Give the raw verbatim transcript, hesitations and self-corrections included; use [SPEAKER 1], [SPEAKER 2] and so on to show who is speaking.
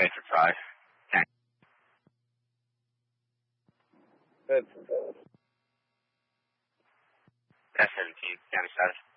[SPEAKER 1] Bedford five. Okay.
[SPEAKER 2] Bedford.
[SPEAKER 1] S seventeen, county status.